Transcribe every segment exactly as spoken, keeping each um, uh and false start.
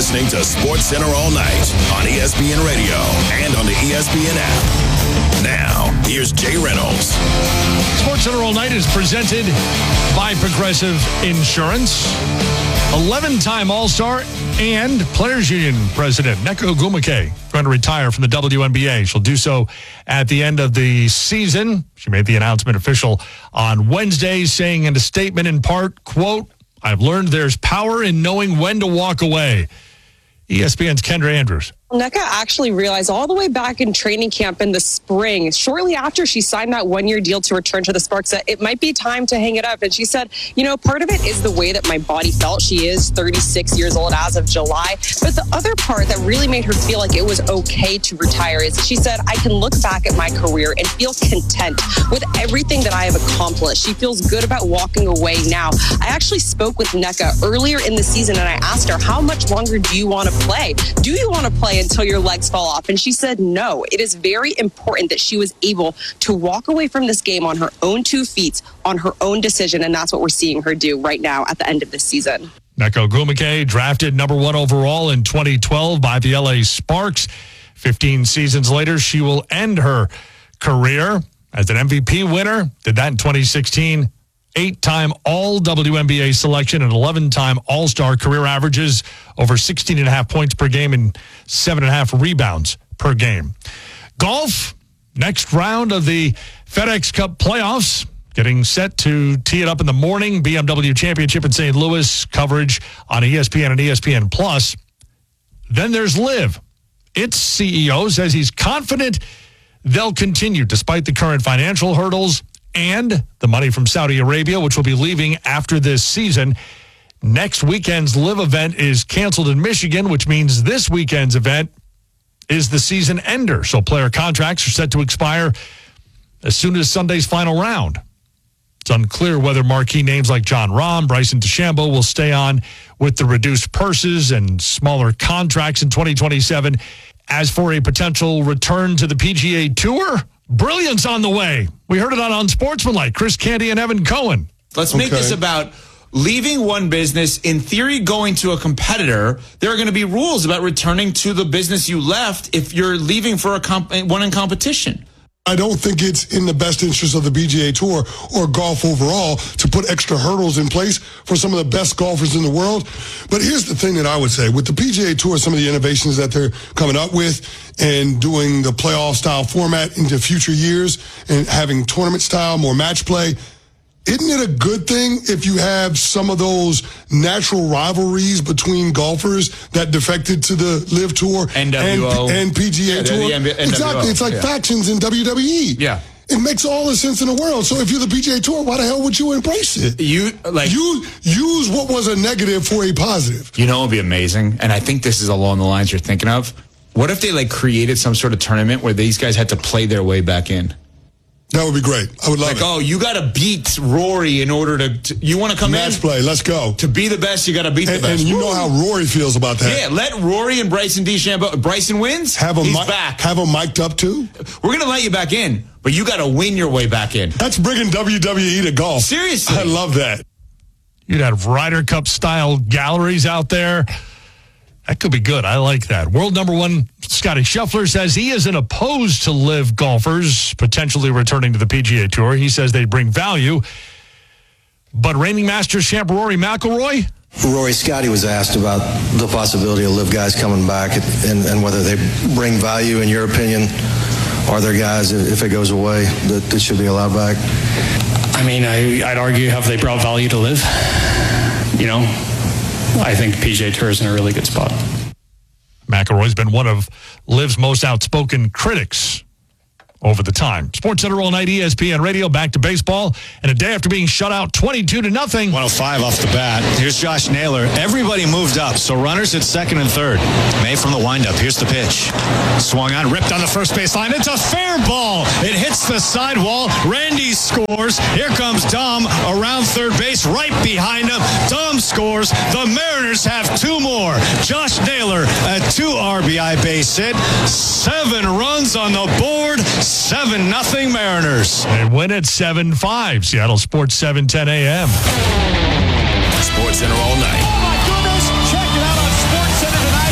listening to SportsCenter All Night on E S P N Radio and on the E S P N app. Now, here's Jay Reynolds. SportsCenter All Night is presented by Progressive Insurance. eleven-time All-Star and Players Union President Nneka Ogwumike going to retire from the W N B A. She'll do so at the end of the season. She made the announcement official on Wednesday, saying in a statement in part, quote, "I've learned there's power in knowing when to walk away." E S P N's Kendra Andrews. Nneka actually realized all the way back in training camp in the spring, shortly after she signed that one-year deal to return to the Sparks, that it might be time to hang it up. And she said, you know, part of it is the way that my body felt. She is thirty-six years old as of July. But the other part that really made her feel like it was okay to retire is she said, I can look back at my career and feel content with everything that I have accomplished. She feels good about walking away now. I actually spoke with Nneka earlier in the season and I asked her, how much longer do you want to play? Do you want to play until your legs fall off? And she said no. It is very important that she was able to walk away from this game on her own two feet, on her own decision, and that's what we're seeing her do right now at the end of this season. Nneka Ogwumike, drafted number one overall in twenty twelve by the L A Sparks. fifteen seasons later, she will end her career as an M V P winner. Did that in twenty sixteen. Eight-time All-W N B A selection and eleven-time All-Star, career averages over sixteen and a half points per game and seven and a half rebounds per game. Golf, next round of the FedEx Cup playoffs, getting set to tee it up in the morning. B M W Championship in Saint Louis, coverage on E S P N and E S P N Plus. Then there's Liv. Its C E O says he's confident they'll continue despite the current financial hurdles and the money from Saudi Arabia, which will be leaving after this season. Next weekend's Live event is canceled in Michigan, which means this weekend's event is the season ender. So player contracts are set to expire as soon as Sunday's final round. It's unclear whether marquee names like Jon Rahm, Bryson DeChambeau will stay on with the reduced purses and smaller contracts in twenty twenty-seven. As for a potential return to the P G A Tour, brilliance on the way. We heard it on Unsportsmanlike. Chris Canty and Evan Cohen. Let's make okay. this about leaving one business, in theory going to a competitor. There are going to be rules about returning to the business you left if you're leaving for a comp- one in competition. I don't think it's in the best interest of the P G A Tour or golf overall to put extra hurdles in place for some of the best golfers in the world. But here's the thing that I would say. With the P G A Tour, some of the innovations that they're coming up with and doing the playoff-style format into future years and having tournament-style, more match play, isn't it a good thing if you have some of those natural rivalries between golfers that defected to the Live Tour N W O. and, and P G A yeah, Tour? the N B A, exactly. It's like yeah. factions in W W E. Yeah. It makes all the sense in the world. So if you're the P G A Tour, why the hell would you embrace it? You like you use what was a negative for a positive. You know, it would be amazing, and I think this is along the lines you're thinking of. What if they like created some sort of tournament where these guys had to play their way back in? That would be great. I would love like, it. oh, you got to beat Rory in order to, to you want to come Match in? play, let's go. To be the best, you got to beat and, the best. And you know how Rory feels about that. Yeah, let Rory and Bryson DeChambeau, Bryson wins, have he's mi- back. Have him mic'd up too? We're going to let you back in, but you got to win your way back in. That's bringing W W E to golf. Seriously. I love that. You'd have Ryder Cup-style galleries out there. That could be good. I like that. World number one, Scotty Scheffler, says he isn't opposed to Live golfers potentially returning to the P G A Tour. He says they bring value. But reigning Masters champ Rory McIlroy? Rory, Scotty was asked about the possibility of Live guys coming back and, and whether they bring value, in your opinion. Are there guys, if it goes away, that, that should be allowed back? I mean, I, I'd argue, have they brought value to Live? You know? I think P G A Tour is in a really good spot. McIlroy's been one of Liv's most outspoken critics over the time. SportsCenter All Night, E S P N Radio, back to baseball. And a day after being shut out twenty-two to nothing. one oh five off the bat. Here's Josh Naylor. Everybody moved up, so runners at second and third. May from the windup. Here's the pitch. Swung on, ripped on the first base line. It's a fair ball. It hits the sidewall. Randy scores. Here comes Dom around third base, right behind him. Dom scores. The Mariners have two more. Josh Naylor, a two R B I base hit. Seven runs on the board. seven nothing Mariners. They win at seven five. Seattle Sports seven ten a.m. SportsCenter All Night. Oh, my goodness. Check it out on SportsCenter tonight.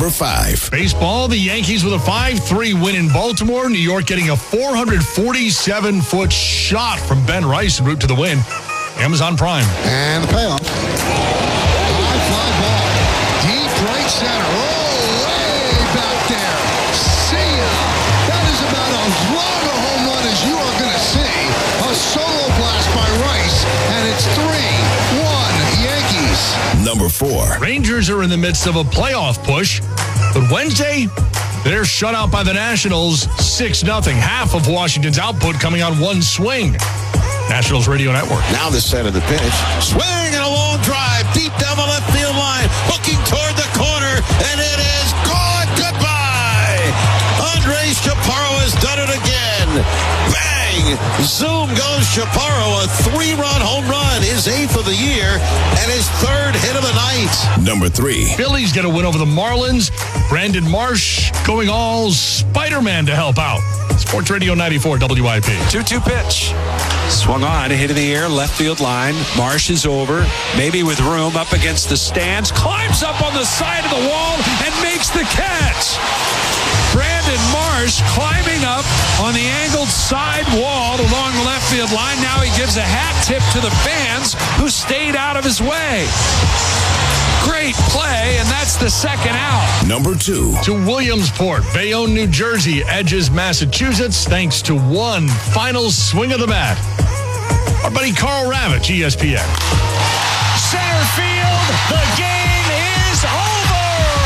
number five. Baseball, the Yankees with a five three win in Baltimore. New York getting a four forty-seven foot shot from Ben Rice en route to the win. Amazon Prime. And the payoff. High fly ball. Deep right center. Oh, way back there. See ya. That is about as long a home run as you are going to see. A solo blast by Rice. And it's three one Yankees. Number four. Rangers are in the midst of a playoff push, but Wednesday, they're shut out by the Nationals six nothing. Half of Washington's output coming on one swing. Nationals Radio Network. Now the set of the pitch. Swing and a long drive deep down the left field line. Hooking toward the corner, and it is gone. Goodbye. Andres Chaparro has done it again. Bang! Zoom goes Chaparro. A three-run home run. His eighth of the year and his third hit of the night. Number three. Phillies get a win over the Marlins. Brandon Marsh going all Spider-Man to help out. Sports Radio ninety-four W I P. two two pitch. Swung on, hit in the air, left field line. Marsh is over, maybe with room, up against the stands. Climbs up on the side of the wall and makes the catch. Brandon Marsh climbing up on the angled side wall along the left field line. Now he gives a hat tip to the fans who stayed out of his way. Great play, and that's the second out. Number two. To Williamsport, Bayonne, New Jersey edges Massachusetts thanks to one final swing of the bat. Our buddy Carl Ravitch, E S P N. Center field, the game is over.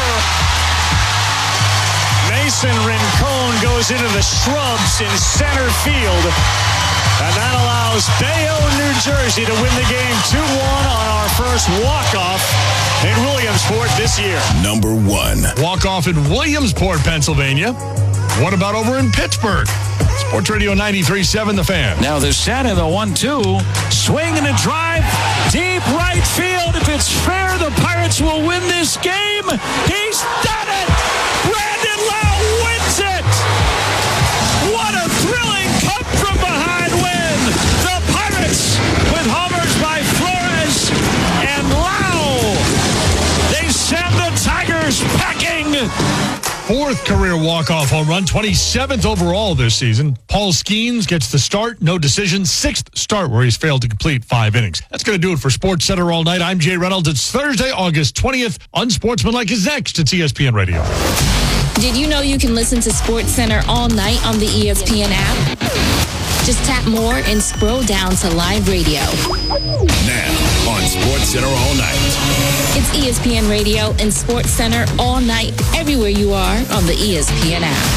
Mason Rincon goes into the shrubs in center field. And that allows Bayonne, New Jersey to win the game two one on our first walk-off in Williamsport this year. Number one. Walk-off in Williamsport, Pennsylvania. What about over in Pittsburgh? Sports Radio ninety-three point seven, The Fan. Now the set of the one two. Swing and a drive. Deep right field. If it's fair, the Pirates will win this game. He's done it! Brandon Lowe wins it! What a thrilling come-from-behind win! The Pirates with homers by Flores and Lau. They send the Tigers packing. Fourth career walk-off home run, twenty-seventh overall this season. Paul Skeens gets the start, no decision. Sixth start where he's failed to complete five innings. That's going to do it for Sports Center all night. I'm Jay Reynolds. It's Thursday, August twentieth. Unsportsmanlike is next. It's E S P N Radio. Did you know you can listen to Sports Center all night on the E S P N app? Just tap more and scroll down to live radio. Now on Sports Center all night. It's E S P N Radio and Sports Center all night, everywhere you are on the E S P N app.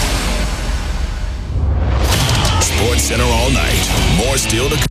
Sports Center all night. More still to come.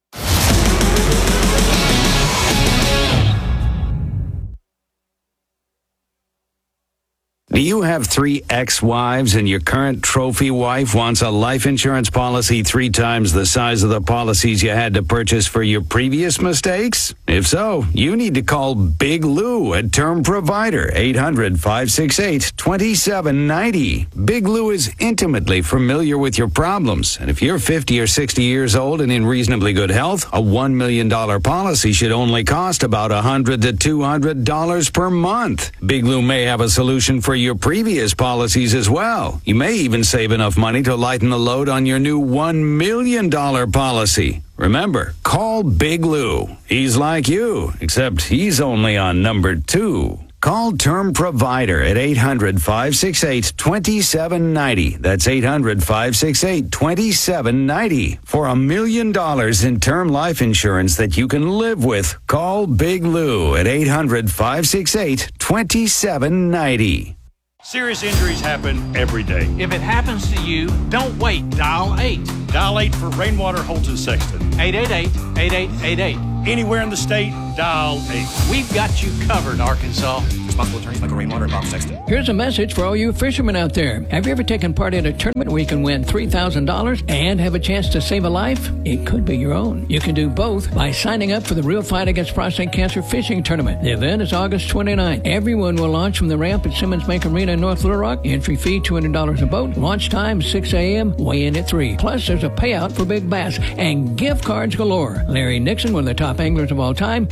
Do you have three ex-wives and your current trophy wife wants a life insurance policy three times the size of the policies you had to purchase for your previous mistakes? If so, you need to call Big Lou at Term Provider, eight hundred, five six eight, two seven nine zero. Big Lou is intimately familiar with your problems, and if you're fifty or sixty years old and in reasonably good health, a one million dollars policy should only cost about one hundred to two hundred dollars per month. Big Lou may have a solution for your previous policies as well. You may even save enough money to lighten the load on your new one million dollars policy. Remember, call Big Lou. He's like you, except he's only on number two. Call Term Provider at eight hundred, five six eight, two seven nine zero. That's eight hundred, five six eight, two seven nine zero. For a million dollars in term life insurance that you can live with, call Big Lou at eight hundred, five six eight, two seven nine zero. Serious injuries happen every day. If it happens to you, don't wait. Dial eight. Dial eight for Rainwater Holton Sexton. eight eight eight, eight eight eight eight. Anywhere in the state, dial eight. We've got you covered, Arkansas. Responsible attorneys Michael Rainwater and Bob Sexton. Here's a message for all you fishermen out there. Have you ever taken part in a tournament where you can win three thousand dollars and have a chance to save a life? It could be your own. You can do both by signing up for the Real Fight Against Prostate Cancer Fishing Tournament. The event is August twenty-ninth. Everyone will launch from the ramp at Simmons Bank Arena in North Little Rock. Entry fee two hundred dollars a boat. Launch time six a.m. Weigh in at three. Plus, there's a payout for big bass and gift cards galore. Larry Nixon, one of the top anglers of all time, will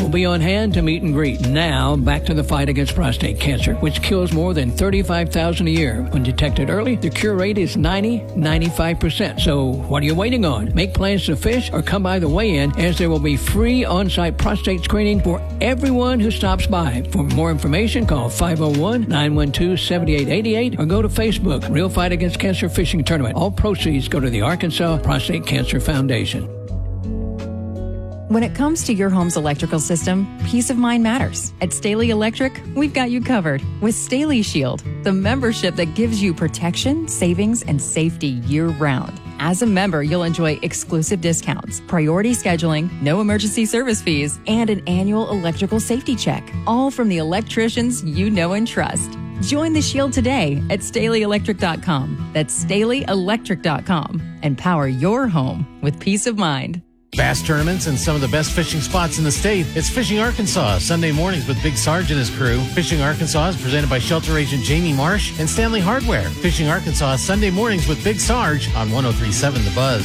be on hand to meet and greet. Now, back to the fight against prostate cancer, which kills more than thirty-five thousand a year. When detected early, the cure rate is ninety, ninety-five percent. So what are you waiting on? Make plans to fish or come by the weigh-in, as there will be free on-site prostate screening for everyone who stops by. For more information, call five oh one, nine one two, seven eight eight eight or go to Facebook, Real Fight Against Cancer Fishing Tournament. All proceeds go to the Arkansas Prostate Cancer Foundation. When it comes to your home's electrical system, peace of mind matters. At Staley Electric, we've got you covered with Staley Shield, the membership that gives you protection, savings, and safety year-round. As a member, you'll enjoy exclusive discounts, priority scheduling, no emergency service fees, and an annual electrical safety check, all from the electricians you know and trust. Join the Shield today at Staley Electric dot com. That's Staley Electric dot com, and power your home with peace of mind. Bass tournaments and some of the best fishing spots in the state. It's Fishing Arkansas, Sunday mornings with Big Sarge and his crew. Fishing Arkansas is presented by Shelter Agent Jamie Marsh and Stanley Hardware. Fishing Arkansas, Sunday mornings with Big Sarge on one oh three point seven The Buzz.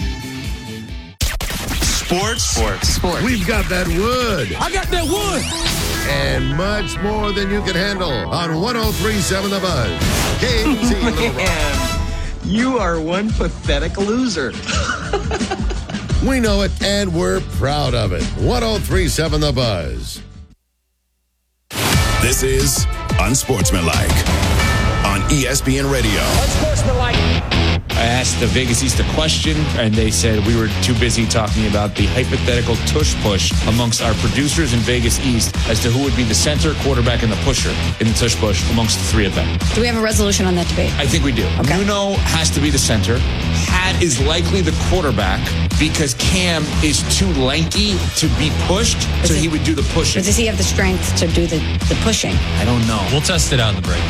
Sports. Sports. Sports. We've got that wood. I got that wood. And much more than you can handle on one oh three point seven The Buzz. K C Man, you are one pathetic loser. We know it, and we're proud of it. one oh three point seven The Buzz. This is Unsportsmanlike on E S P N Radio. Unsportsmanlike. I asked the Vegas East a question, and they said we were too busy talking about the hypothetical tush push amongst our producers in Vegas East as to who would be the center, quarterback, and the pusher in the tush push amongst the three of them. Do we have a resolution on that debate? I think we do. Okay. Nuno has to be the center. Pat is likely the quarterback because Cam is too lanky to be pushed, so he would do the pushing. Does he have the strength to do the, the pushing? I don't know. We'll test it on the break.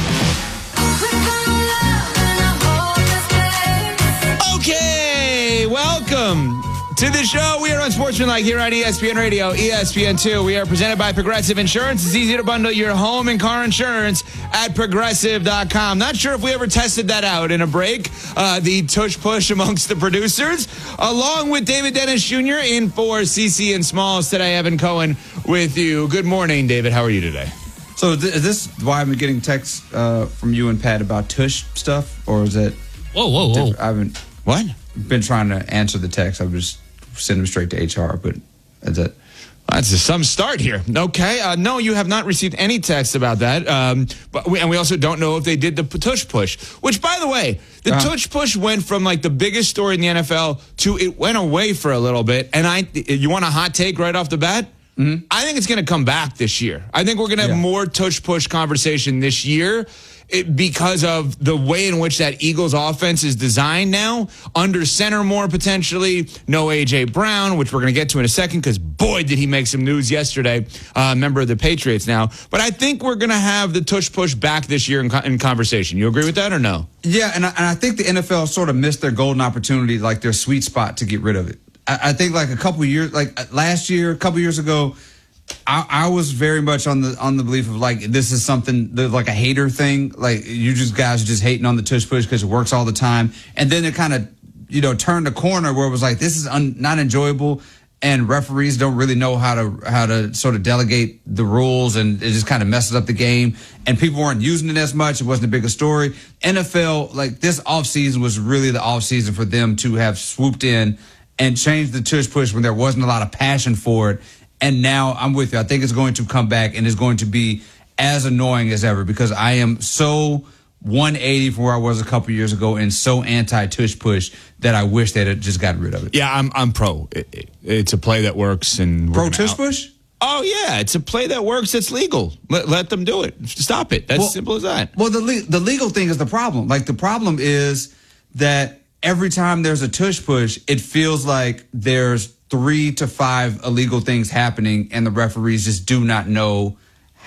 Okay, welcome to the show. We are Unsportsmanlike here on E S P N Radio, E S P N two. We are presented by Progressive Insurance. It's easy to bundle your home and car insurance at progressive dot com. Not sure if we ever tested that out in a break, uh, the tush push amongst the producers, along with David Dennis Junior in for C C and Smalls today. Evan Cohen with you. Good morning, David. How are you today? So th- is this why I've been getting texts uh, from you and Pat about tush stuff, or is it? Whoa, whoa, whoa! I haven't. What? Been trying to answer the text. I was send them straight to H R, but that's it. That's a, some start here. Okay. Uh, no, you have not received any text about that. Um, but we, and we also don't know if they did the tush push, which, by the way, the uh-huh. tush push went from like the biggest story in the N F L to it went away for a little bit. And I, you want a hot take right off the bat? Mm-hmm. I think it's going to come back this year. I think we're going to have yeah. more tush push conversation this year. It, because of the way in which that Eagles offense is designed now, under center more potentially, no A J Brown, which we're going to get to in a second because, boy, did he make some news yesterday, uh, member of the Patriots now. But I think we're going to have the tush push back this year in, in conversation. You agree with that or no? Yeah, and I, and I think the N F L sort of missed their golden opportunity, like their sweet spot to get rid of it. I, I think like a couple years, like last year, a couple years ago, I, I was very much on the on the belief of like this is something that, like a hater thing, like you just guys are just hating on the tush push because it works all the time, and then it kind of you know turned a corner where it was like this is un, not enjoyable, and referees don't really know how to how to sort of delegate the rules, and it just kind of messes up the game, and people weren't using it as much. It wasn't a bigger story. N F L like this offseason was really the offseason for them to have swooped in and changed the tush push when there wasn't a lot of passion for it. And now I'm with you. I think it's going to come back and it's going to be as annoying as ever because I am so one eighty from where I was a couple years ago and so anti-tush push that I wish they'd have just gotten rid of it. Yeah, I'm I'm pro. It, it, it's a play that works. And pro tush push? Oh, yeah. It's a play that works that's legal. Let, let them do it. Stop it. That's well, simple as that. Well, the le- the legal thing is the problem. Like, the problem is that every time there's a tush push, it feels like there's three to five illegal things happening, and the referees just do not know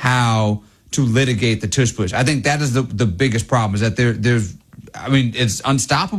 how to litigate the tush push. I think that is the the biggest problem, is that there there's, I mean, it's unstoppable.